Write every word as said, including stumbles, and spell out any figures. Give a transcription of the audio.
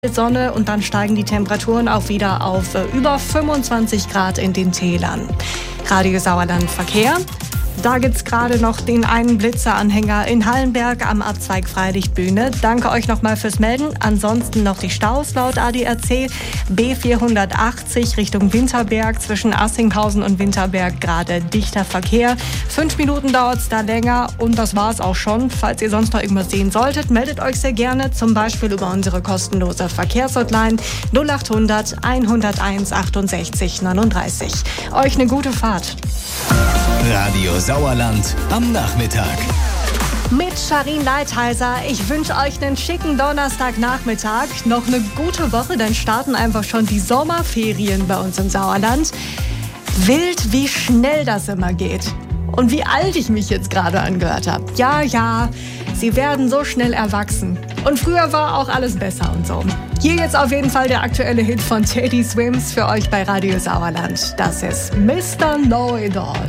Sonne und dann steigen die Temperaturen auch wieder auf äh, über fünfundzwanzig Grad in den Tälern. Radio Sauerland Verkehr. Da gibt's gerade noch den einen Blitzeranhänger in Hallenberg am Abzweig Freilichtbühne. Danke euch nochmal fürs Melden. Ansonsten noch die Staus laut A D A C. B vierhundertachtzig Richtung Winterberg zwischen Assinghausen und Winterberg gerade dichter Verkehr. Fünf Minuten dauert's da länger und das war's auch schon. Falls ihr sonst noch irgendwas sehen solltet, meldet euch sehr gerne, zum Beispiel über unsere kostenlose Verkehrshotline null achthundert hunderteins achtundsechzig neununddreißig. Euch eine gute Fahrt. Radio Sauerland am Nachmittag. Mit Sharin Leitheiser. Ich wünsche euch einen schicken Donnerstagnachmittag. Noch eine gute Woche, dann starten einfach schon die Sommerferien bei uns im Sauerland. Wild, wie schnell das immer geht. Und wie alt ich mich jetzt gerade angehört habe. Ja, ja, sie werden so schnell erwachsen. Und früher war auch alles besser und so. Hier jetzt auf jeden Fall der aktuelle Hit von Teddy Swims für euch bei Radio Sauerland. Das ist Mister Know-It-All.